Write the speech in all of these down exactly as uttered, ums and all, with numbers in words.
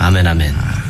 아멘, 아멘. 아,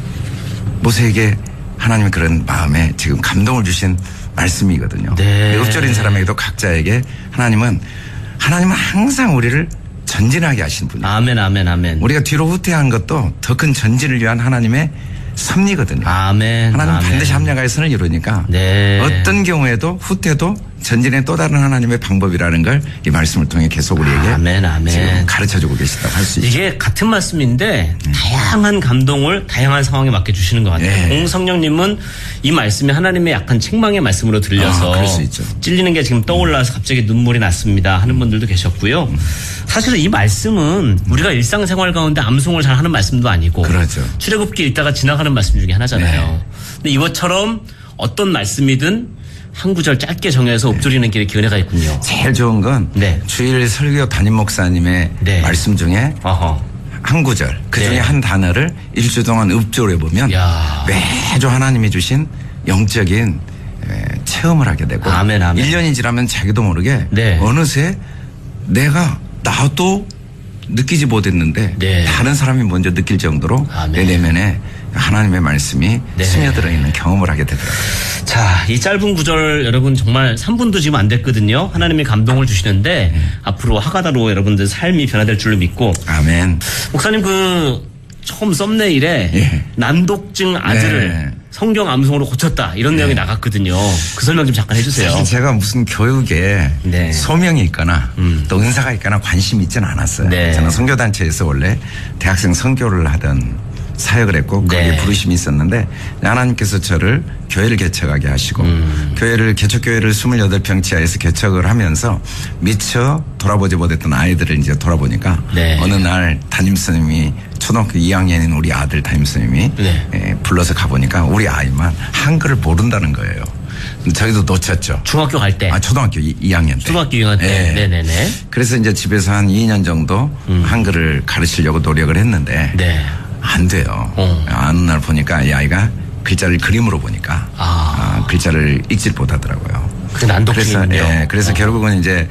모세에게 하나님의 그런 마음에 지금 감동을 주신 말씀이거든요. 네. 읍절인 사람에게도 각자에게 하나님은 하나님은 항상 우리를 전진하게 하신 분이에요. 아멘, 아멘, 아멘. 우리가 뒤로 후퇴한 것도 더 큰 전진을 위한 하나님의 섭리거든요. 아멘. 하나님은 아멘. 반드시 합력하여 선을 이루니까 네. 어떤 경우에도 후퇴도 전진의 또 다른 하나님의 방법이라는 걸 이 말씀을 통해 계속 우리에게 아멘, 아멘. 지금 가르쳐주고 계시다고 할 수 있죠. 이게 같은 말씀인데 음. 다양한 감동을 다양한 상황에 맞게 주시는 것 같아요. 네. 공성령님은 이 말씀이 하나님의 약간 책망의 말씀으로 들려서 아, 그럴 수 있죠. 찔리는 게 지금 떠올라서 갑자기 눈물이 났습니다 하는 분들도 계셨고요. 음. 사실 이 말씀은 우리가 일상생활 가운데 암송을 잘 하는 말씀도 아니고 그렇죠. 출애굽기 읽다가 지나가는 말씀 중에 하나잖아요. 네. 근데 이것처럼 어떤 말씀이든 한 구절 짧게 정해서 읊조리는 길에 기은혜가 있군요. 제일 좋은 건 네. 주일 설교 담임 목사님의 네. 말씀 중에 어허. 한 구절 그중에 네. 한 단어를 일주 동안 읊조려 보면 야. 매주 하나님이 주신 영적인 체험을 하게 되고 아멘, 아멘. 일 년이 지나면 자기도 모르게 네. 어느새 내가 나도 느끼지 못했는데 네. 다른 사람이 먼저 느낄 정도로 아멘. 내 내면에 하나님의 말씀이 네. 스며들어 있는 경험을 하게 되더라고요. 자, 이 짧은 구절 여러분 정말 삼 분도 지금 안 됐거든요. 하나님이 감동을 주시는데 네. 앞으로 하가다로 여러분들 삶이 변화될 줄로 믿고. 아멘. 목사님 그 처음 썸네일에 예. 난독증 아들을 네. 성경 암송으로 고쳤다 이런 네. 내용이 나갔거든요. 그 설명 좀 잠깐 해주세요. 사실 제가 무슨 교육에 네. 소명이 있거나 음. 또 은사가 있거나 관심이 있지는 않았어요. 네. 저는 선교단체에서 원래 대학생 선교를 하던 사역을 했고 거기에 네. 부르심이 있었는데 하나님께서 저를 교회를 개척하게 하시고 음. 교회를 개척교회를 스물여덟 평 지하에서 개척을 하면서 미처 돌아보지 못했던 아이들을 이제 돌아보니까 네. 어느 날 담임선생님이 초등학교 이 학년인 우리 아들 담임선생님이 네. 예, 불러서 가보니까 우리 아이만 한글을 모른다는 거예요. 저희도 놓쳤죠. 중학교 갈 때. 아, 초등학교 이 학년 때. 초등학교 이 학년 때. 네. 네네네. 그래서 이제 집에서 한 이 년 정도 음. 한글을 가르치려고 노력을 했는데 네. 안 돼요. 어. 어느 날 보니까 이 아이가 글자를 그림으로 보니까 아. 아, 글자를 읽질 못하더라고요. 그 난독증이군요. 그래서, 예, 그래서 어. 결국은 이제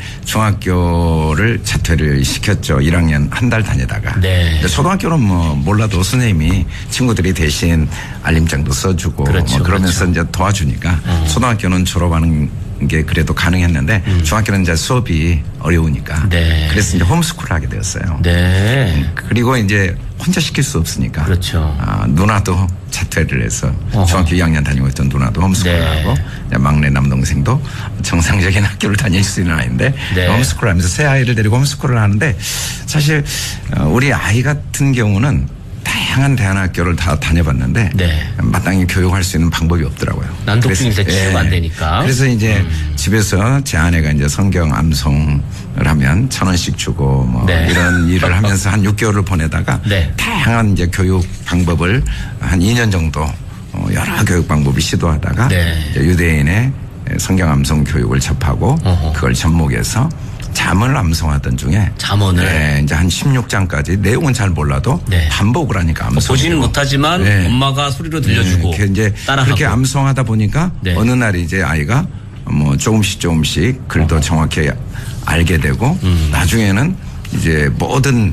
중학교를 자퇴를 시켰죠. 일 학년 한 달 다니다가. 네. 초등학교는 뭐 몰라도 선생님이 친구들이 대신 알림장도 써주고 그렇죠, 뭐 그러면서 그렇죠. 이제 도와주니까 어. 초등학교는 졸업하는 게 그래도 가능했는데 음. 중학교는 이제 수업이 어려우니까. 네. 그래서 이제 홈스쿨을 하게 되었어요. 네. 그리고 이제 혼자 시킬 수 없으니까. 그렇죠. 아, 누나도 자퇴를 해서 어허. 중학교 이 학년 다니고 있던 누나도 홈스쿨을 네. 하고 막내 남동생도 정상적인 학교를 다닐 수 있는 아이인데 네. 홈스쿨을 하면서 새 아이를 데리고 홈스쿨을 하는데 사실 우리 아이 같은 경우는 다양한 대안학교를 다 다녀봤는데 네. 마땅히 교육할 수 있는 방법이 없더라고요. 난독증이 그래서, 치료가 안 되니까. 그래서 이제 음. 집에서 제 아내가 이제 성경 암송을 하면 천 원씩 주고 뭐 네. 이런 일을 하면서 한 육 개월을 보내다가 네. 다양한 이제 교육 방법을 한 이 년 정도 여러 교육 방법을 시도하다가 네. 이제 유대인의 성경 암송 교육을 접하고 어허. 그걸 접목해서 잠언을 암송하던 중에 잠언을 네, 이제 한 십육 장까지 내용은 잘 몰라도 네. 반복을 하니까 암송. 보지는 못하지만 네. 엄마가 소리로 들려주고 네, 이제 따라하고. 그렇게 암송하다 보니까 네. 어느 날 이제 아이가 뭐 조금씩 조금씩 글도 어허. 정확히 알게 되고 음. 나중에는 이제 모든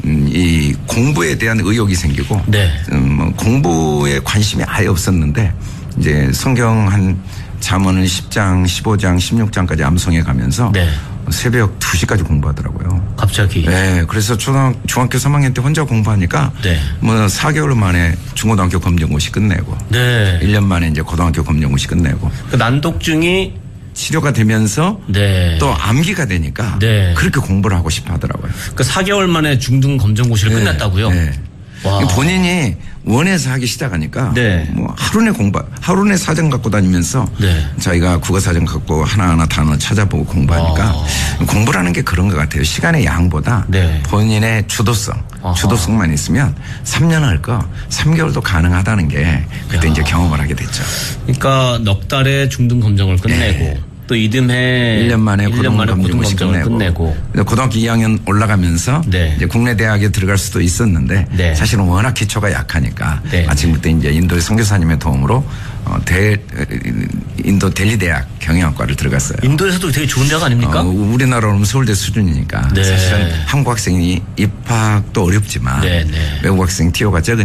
이 공부에 대한 의욕이 생기고 네. 음, 뭐 공부에 관심이 아예 없었는데 이제 성경 한 잠언을 십 장, 십오 장, 십육 장까지 암송해 가면서 네. 새벽 두 시까지 공부하더라고요. 갑자기. 네. 그래서 초등, 중학교 삼 학년 때 혼자 공부하니까 네. 뭐 사 개월 만에 중고등학교 검정고시 끝내고 네. 일 년 만에 이제 고등학교 검정고시 끝내고 그 난독증이 치료가 되면서 네. 또 암기가 되니까 네. 그렇게 공부를 하고 싶어 하더라고요. 그 사 개월 만에 중등 검정고시를 네. 끝냈다고요? 네. 와. 본인이 원해서 하기 시작하니까 네. 뭐 하루 내 공부 하루 내 사전 갖고 다니면서 네. 저희가 국어 사전 갖고 하나하나 단어 찾아보고 공부하니까 와. 공부라는 게 그런 것 같아요. 시간의 양보다 네. 본인의 주도성, 아하. 주도성만 있으면 삼 년 할 거 삼 개월도 가능하다는 게 그때 야. 이제 경험을 하게 됐죠. 그러니까 넉 달에 중등 검정을 끝내고 네. 또 이듬해 일 년 만에 고등 검정고시 검정을 끝내고, 끝내고. 고등학교 이 학년 올라가면서 네. 이제 국내 대학에 들어갈 수도 있었는데 네. 사실은 워낙 기초가 약하니까 네. 아침부터 이제 인도의 선교사님의 도움으로 어, 대 인도 델리 대학 경영학과를 들어갔어요. 인도에서도 되게 좋은 대학 아닙니까? 어, 우리나라로는 서울대 수준이니까 네. 사실은 한국 학생이 입학도 어렵지만 네, 네. 외국 학생 티오가 적으니까